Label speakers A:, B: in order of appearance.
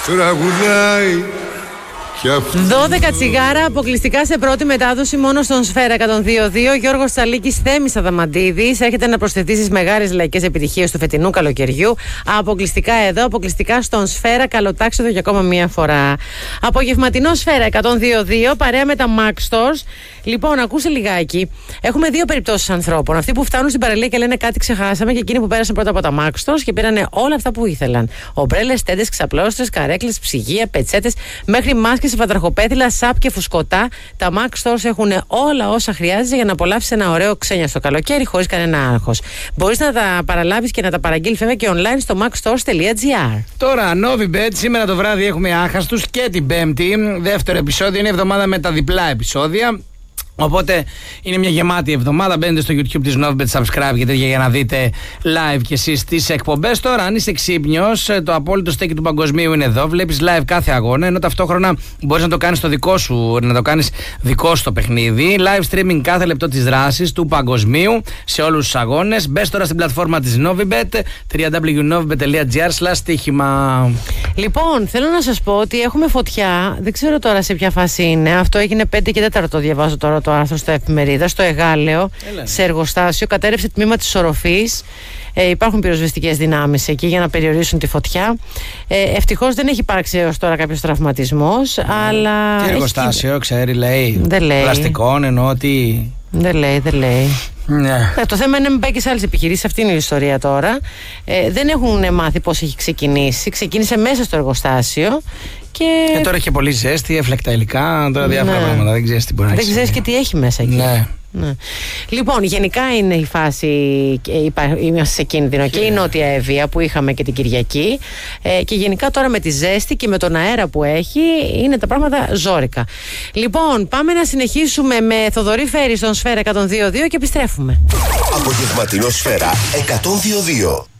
A: τραγουδάει.
B: 12 τσιγάρα αποκλειστικά σε πρώτη μετάδοση μόνο στον Σφαίρα 102.2. Γιώργος Τσαλίκης, Θέμης Αδαμαντίδης. Έρχεται να προσθεθεί στις μεγάλες λαϊκές επιτυχίες του φετινού καλοκαιριού. Αποκλειστικά εδώ, αποκλειστικά στον Σφαίρα. Καλοτάξιδο για ακόμα μία φορά. Απογευματινό Σφαίρα 102.2 παρέα με τα Max Stores. Λοιπόν, ακούσε λιγάκι. Έχουμε δύο περιπτώσεις ανθρώπων. Αυτοί που φτάνουν στην παραλία και λένε κάτι ξεχάσαμε, και εκείνοι που πέρασαν πρώτα από τα Max Stores και πήραν όλα αυτά που ήθελαν. Ομπρέλες, τέντες, ξαπλώστρες, καρέκλες, ψυγεία, πετσέτες, μέχρι μάσκες, φατραχοπέδιλα, σαπ και φουσκωτά. Τα Max Stores έχουν όλα όσα χρειάζεσαι για να απολαύσεις ένα ωραίο ξένιαστο καλοκαίρι χωρίς κανένα άγχος. Μπορείς να τα παραλάβεις και να τα παραγγείλεις βέβαια και online στο maxstores.gr.
C: Τώρα, Novibet, σήμερα το βράδυ έχουμε άχαστους και την Πέμπτη. Δεύτερο επεισόδιο, είναι η εβδομάδα με τα διπλά επεισόδια. Οπότε είναι μια γεμάτη εβδομάδα. Μπαίνετε στο YouTube της Novibet, subscribe και τέτοια για να δείτε live και εσείς τις εκπομπές. Τώρα, αν είσαι ξύπνιος, το απόλυτο στέκι του παγκοσμίου είναι εδώ. Βλέπεις live κάθε αγώνα, ενώ ταυτόχρονα μπορείς να το κάνεις το δικό σου, να το κάνεις δικό σου το παιχνίδι. Live streaming κάθε λεπτό της δράσης του παγκοσμίου σε όλους τους αγώνες. Μπες τώρα στην πλατφόρμα της Novibet, www.novibet.gr/στοίχημα.
B: Λοιπόν, θέλω να σας πω ότι έχουμε φωτιά. Δεν ξέρω τώρα σε ποια φάση είναι. Αυτό έγινε 5 και 4, το διαβάζω τώρα το άρθρο στα εφημερίδα, στο Εγάλεο, σε εργοστάσιο. Κατέρευσε τμήμα της οροφής. Υπάρχουν πυροσβεστικές δυνάμεις εκεί για να περιορίσουν τη φωτιά. Ευτυχώς δεν έχει υπάρξει έως τώρα κάποιος τραυματισμός, αλλά.
C: Τι εργοστάσιο, ξέρει, λέει.
B: Δεν λέει.
C: Πλαστικών, εννοώ ότι.
B: Δεν λέει.
C: Ναι.
B: Το θέμα είναι να μην πάει και σε άλλες επιχειρήσεις. Αυτή είναι η ιστορία τώρα. Δεν έχουν μάθει πώς έχει ξεκινήσει. Ξεκίνησε μέσα στο εργοστάσιο. Και
C: τώρα έχει πολύ ζέστη, έφλεκτα υλικά, τώρα διάφορα πράγματα. Δεν ξέρεις τι μπορεί να έχει.
B: Δεν ξέρεις και τι έχει μέσα εκεί. Ναι. Λοιπόν, γενικά είναι η φάση, είμαστε σε κίνδυνο και η Νότια Εύβοια που είχαμε και την Κυριακή, και γενικά τώρα με τη ζέστη και με τον αέρα που έχει είναι τα πράγματα ζόρικα. Λοιπόν, πάμε να συνεχίσουμε με Θοδωρή Φέρη στον Σφαίρα 102.2 και επιστρέφουμε.
A: Απογευματινό Σφαίρα 102.2.